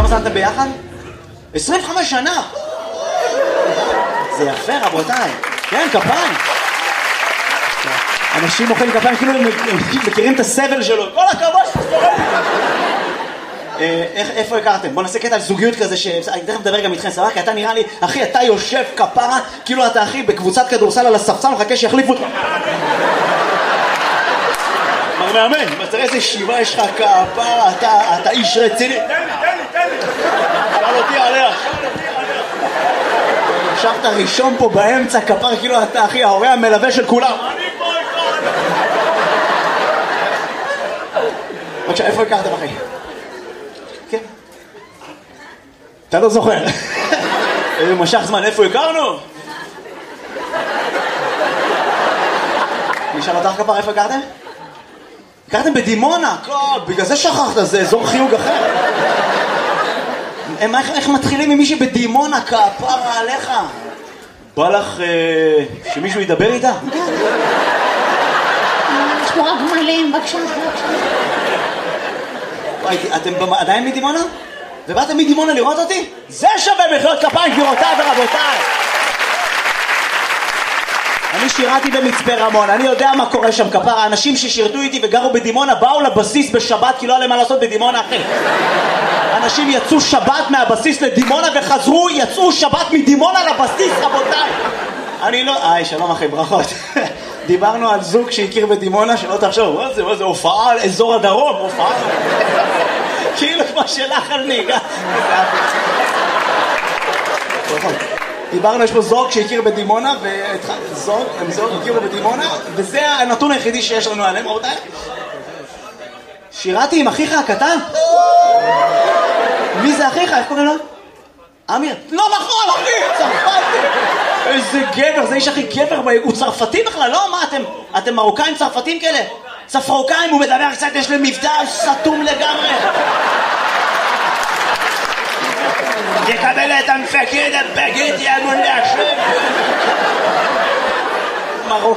כמה זמן אתם ביחד? 25 שנה. זה יפה רבותיי. כן, כפיים. אנשים מוחאים כפיים כאילו הם מכירים את הסבל שלו. כל הכבוד. איפה הכרתם? בוא נעשה קטע על זוגיות כזה שאני תכף מדבר גם איתכם, סבבה? כי אתה נראה לי, אחי, אתה יושב כפרה כאילו אתה אחי בקבוצת כדורסל על הספסל מחכה שיחליפו אותך. מר מאמן, תראה איזה שיבה יש לך כפרה, אתה איש רציני. תן לי. שאל אותי עליה. ישבת ראשון פה באמצע כפרה כאילו אתה אחי ההורה המלווה של כולם. אני פה בבקשה, איפה הכרתם אחי? כן. אתה לא זוכר. משך זמן, איפה הכרנו? נשאל אותך כפר, איפה הכרתם? הכרתם בדימונה, בגלל זה שכחת, זה אזור חיוג אחר. איך מתחילים עם מישהי בדימונה, כפרה עליך? בא לך שמישהו ידבר איתה? יש פה רק מלאים, בבקשה. אתם עדיין מדימונה? ובאתם מדימונה לראות אותי? זה שווה מחיאות כפיים גבירותיי ורבותיי. אני שירתי במצפה רמון, אני יודע מה קורה שם כפרה. האנשים ששירתו איתי וגרו בדימונה באו לבסיס בשבת כי לא היה להם מה לעשות בדימונה אחי. אנשים יצאו שבת מהבסיס לדימונה וחזרו, יצאו שבת מדימונה לבסיס רבותיי. אני לא... שלום אחי, ברכות. דיברנו על זוג שהכיר בדימונה, שלא תחשוב, מה זה, הופעה על אזור הדרום, הופעה. כאילו כמו שלך על נהיגה. דיברנו, יש פה זוג שהכיר בדימונה, הם זוג הכירו בדימונה, וזה הנתון היחידי שיש לנו עליהם, רבותיי. שירתי עם אחיך הקטן? מי זה אחיך? איך קוראים לו? אמיר. לא נכון, אחי, צרפתי. איזה גבר, זה איש הכי גבר, הוא צרפתי בכלל, לא? מה, אתם מרוקאים צרפתים כאלה? צפרוקאים, הוא מדבר קצת, יש לי מבטא סתום לגמרי. תקבל את המפקד, בגד, יא מונדש.